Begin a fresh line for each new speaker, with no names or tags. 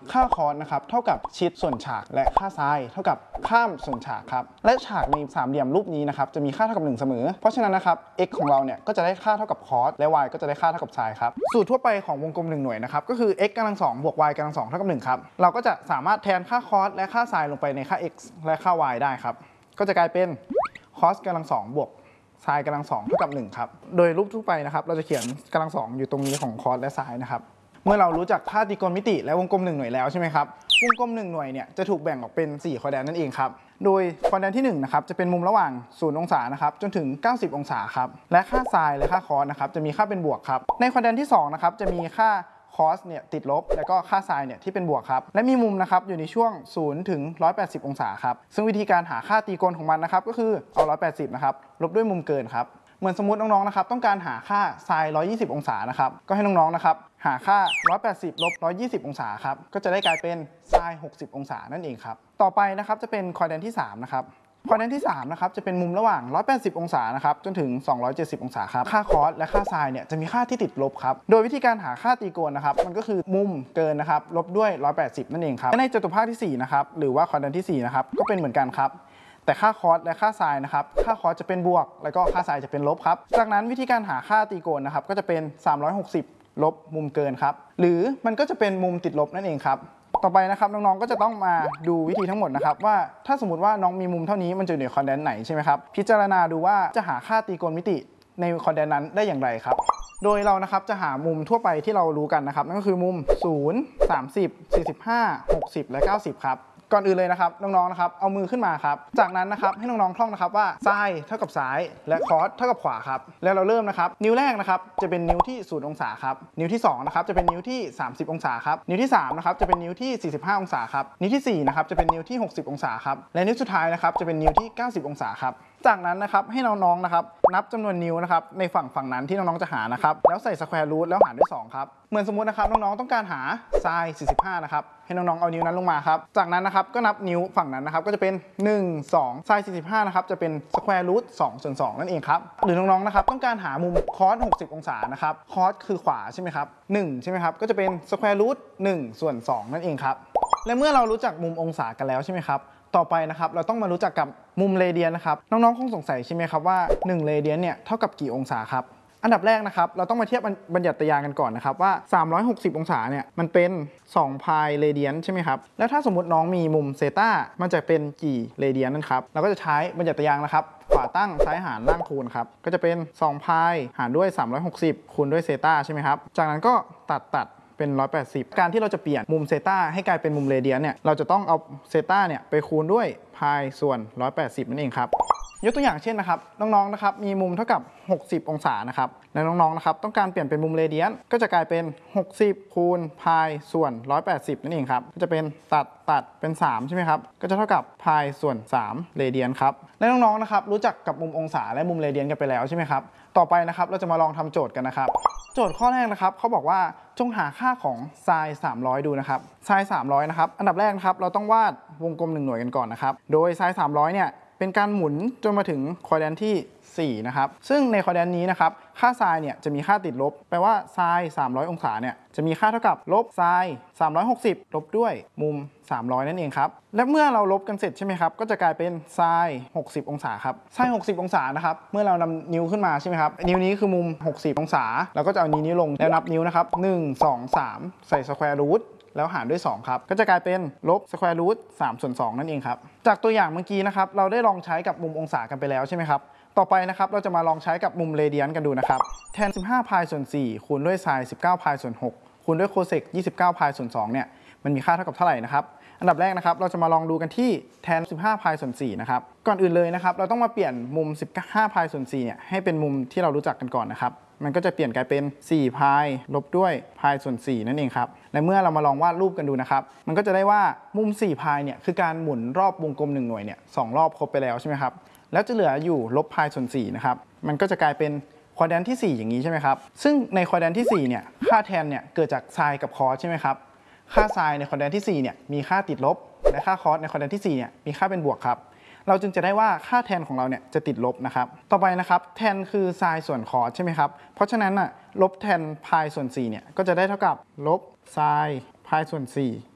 ค่าคอสนะครับเท่ากับชิดส่วนฉากและค่าไซน์เท่ากับข้ามส่วนฉากครับและฉากในสามเหลี่ยมรูปนี้นะครับจะมีค่าเท่ากับ1เสมอเพราะฉะนั้นนะครับ x ของเราเนี่ยก็จะได้ค่าเท่ากับคอสและ y ก็จะได้ค่าเท่ากับไซน์ครับสูตรทั่วไปของวงกลม1หน่วยนะครับก็คือ x กำลัง2บวก y กำลัง2เท่ากับ1ครับเราก็จะสามารถแทนค่าคอสและค่าไซน์ลงไปในค่า x และค่า y ได้ครับก็จะกลายเป็นคอสกำลัง2บวกไซน์กำลัง2เท่ากับ1ครับโดยรูปทั่วไปนะครับเราจะเขียนกำลัง2อยู่ตรงนี้ของคอสและไซน์นะครับเมื่อเรารู้จักค่าตรีโกณมิติและวงกลม1หน่วยแล้วใช่ไหมครับวงกลม1หน่วยเนี่ยจะถูกแบ่งออกเป็น4ควอแดรนต์นั่นเองครับโดยควอแดรนต์ที่1นะครับจะเป็นมุมระหว่าง0องศานะครับจนถึง90องศาครับและค่าไซน์และค่าคอสนะครับจะมีค่าเป็นบวกครับในควอแดรนต์ที่2นะครับจะมีค่าคอสเนี่ยติดลบแล้วก็ค่าไซน์เนี่ยที่เป็นบวกครับและมีมุมนะครับอยู่ในช่วง0ถึง180องศาครับซึ่งวิธีการหาค่าตรีโกณของมันนะครับก็คือเอา180นะครับลบด้วยมุมเกินครับเหมือนสมมติน้องๆนะครับต้องการหาค่าไซน์120องศานะครับก็ให้น้องๆนะครับหาค่า180ลบ120องศาครับก็จะได้กลายเป็นไซน์60องศานั่นเองครับต่อไปนะครับจะเป็นควอแดรนต์ที่3นะครับควอแดรนต์ที่3นะครับจะเป็นมุมระหว่าง180องศานะครับจนถึง270องศาครับค่าคอสและค่าไซน์เนี่ยจะมีค่าที่ติดลบครับโดยวิธีการหาค่าตรีโกณนะครับมันก็คือมุมเกินนะครับลบด้วย180นั่นเองครับและในจตุภาคที่4นะครับหรือว่าควอแดรนต์ที่4นะครับก็เป็นเหมือนกันครับแต่ค่าคอสและค่าไซน์นะครับค่าคอสจะเป็นบวกแล้วก็ค่าไซน์จะเป็นลบครับจากนั้นวิธีการหาค่าตรีโกณนะครับก็จะเป็น360ลบมุมเกินครับหรือมันก็จะเป็นมุมติดลบนั่นเองครับต่อไปนะครับน้องๆก็จะต้องมาดูวิธีทั้งหมดนะครับว่าถ้าสมมติว่าน้องมีมุมเท่านี้มันจะอยู่ในควอแดรนต์ไหนใช่ไหมครับพิจารณาดูว่าจะหาค่าตรีโกณมิติในควอแดรนต์นั้นได้อย่างไรครับโดยเรานะครับจะหามุมทั่วไปที่เรารู้กันนะครับนั่นก็คือมุม0 30 45 60และ90ครับก่อนอื่นเลยนะครับน้องๆนะครับเอามือขึ้นมาครับจากนั้นนะครับให้น้องๆท่องนะครับว่าไซน์เท่ากับซ้ายและคอสเท่ากับขวาครับแล้วเราเริ่มนะครับนิ้วแรกนะครับจะเป็นนิ้วที่0องศาครับนิ้วที่2นะครับจะเป็นนิ้วที่30องศาครับนิ้วที่3นะครับจะเป็นนิ้วที่45องศาครับนิ้วที่4นะครับจะเป็นนิ้วที่60องศาครับและนิ้วสุดท้ายนะครับจะเป็นนิ้วที่90องศาครับจากนั้นนะครับให้น้องๆนะครับนับจำนวนนิ้วนะครับในฝั่งนั้นที่น้องๆจะหานะครับแล้วใส่สแควร์รูทแล้วหารด้วย2ครับเหมือนสมมุตินะครับน้องๆต้องการหาไซน์45นะครับให้น้องๆเอานิ้วนั้นลงมาครับจากนั้นนะครับก็นับนิ้วฝั่งนั้นนะครับก็จะเป็น1 2ไซน์45นะครับจะเป็นสแควร์รูท2ส่วน2นั่นเองครับหรือน้องๆนะครับต้องการหามุมคอส60องศานะครับคอสคือขวาใช่ไหมครับ1ใช่ไหมครับก็จะเป็นสแควร์รูท1ส่วน2นั่นเองครับและเมื่อเรารู้จักมุมองศากันแล้วใช่ไหมครับต่อไปนะครับเราต้องมารู้จักกับมุมเรเดียนนะครับน้องๆคงสงสัยใช่ไหมครับว่า1เรเดียนเนี่ยเท่ากับกี่องศาครับอันดับแรกนะครับเราต้องมาเทียบบัญญัติยากันก่อนนะครับว่า360องศาเนี่ยมันเป็น2พายเรเดียนใช่ไหมครับแล้วถ้าสมมติน้องมีมุมเซตามันจะเป็นกี่เรเดียนนั่นครับเราก็จะใช้บัญญัติยานะครับขวาตั้งซ้ายหารล่างคูณครับก็จะเป็น2พายหารด้วย360คูณด้วยเซตาใช่ไหมครับจากนั้นก็ตัดเป็น180การที่เราจะเปลี่ยนมุมเซตาให้กลายเป็นมุมเรเดียนเนี่ยเราจะต้องเอาเซตาเนี่ยไปคูณด้วยพายส่วน180นั่นเองครับยกตัวอย่างเช่นนะครับน้องๆนะครับมีมุมเท่ากับ60องศานะครับและน้องๆนะครับต้องการเปลี่ยนเป็นมุมเรเดียนก็จะกลายเป็น60คูณพายส่วน180นั่นเองครับก็จะเป็นตัดเป็น3ใช่ไหมครับก็จะเท่ากับพายส่วน3เรเดียนครับและน้องๆนะครับรู้จักกับมุมองศาและมุมเรเดียนกันไปแล้วใช่ไหมครับต่อไปนะครับเราจะมาลองทำโจทย์กันนะครับโจทย์ข้อแรกนะครับเขาบอกว่าจงหาค่าของไซน์300ดูนะครับไซน์300นะครับอันดับแรกนะครับเราต้องวาดวงกลม1หน่วยกันก่อนนะครับโดยไซน์300เนี่ยเป็นการหมุนจนมาถึงควอแดรนต์ที่4นะครับซึ่งในควอแดรนต์นี้นะครับค่าไซน์เนี่ยจะมีค่าติดลบแปลว่าไซน์300องศาเนี่ยจะมีค่าเท่ากับลบไซน์360ลบด้วยมุม300นั่นเองครับและเมื่อเราลบกันเสร็จใช่ไหมครับก็จะกลายเป็นไซน์60องศาครับไซน์60องศานะครับเมื่อเรานำนิ้วขึ้นมาใช่ไหมครับนิ้วนี้คือมุม60องศาเราก็จะเอานิ้วลงแล้วนับนิ้วนะครับ1 2 3ใส่สแควร์รูทแล้วหารด้วย2ครับก็จะกลายเป็นลบสแควร์รูท3ส่วน2นั่นเองครับจากตัวอย่างเมื่อกี้นะครับเราได้ลองใช้กับมุมองศากันไปแล้วใช่ไหมครับต่อไปนะครับเราจะมาลองใช้กับมุมเรเดียนกันดูนะครับแทน15พายส่วน4คูณด้วยไซน์19พายส่วน6คูณด้วยโคเซก29พายส่วน2เนี่ยมันมีค่าเท่ากับเท่าไหร่นะครับอันดับแรกนะครับเราจะมาลองดูกันที่แทน15พายส่วน4นะครับก่อนอื่นเลยนะครับเราต้องมาเปลี่ยนมุม15พายส่วน4เนี่ยให้เป็นมุมที่เรารู้จักกันก่อนนะครับมันก็จะเปลี่ยนกลายเป็น4พายลบด้วยพายส่วน4นั่นเองครับและเมื่อเรามาลองวาดรูปกันดูนะครับมันก็จะได้ว่ามุม4พายเนี่ยคือการหมุนรอบวงกลม1หน่วยเนี่ย2รอบครบไปแล้วใช่ไหมครับแล้วจะเหลืออยู่ลบพายส่วน4นะครับมันก็จะกลายเป็นควอแดรนต์ที่4อย่างนี้ใช่ไหมครับซึ่งในควอแดรนต์ที่4เนี่ยค่าแทนเนี่ยเกิดจากไซน์กับคอสใช่ไหมครับค่าไซน์ในควอแดรนต์ที่4เนี่ยมีค่าติดลบและค่าคอสในควอแดรนต์ที่4เนี่ยมีค่าเป็นบวกครับเราจึงจะได้ว่าค่าแทนของเราเนี่ยจะติดลบนะครับต่อไปนะครับแทนคือไซน์ส่วนคอสใช่ไหมครับเพราะฉะนั้นลบแทนพายส่วน4เนี่ยก็จะได้เท่ากับลบไซน์พายส่วน4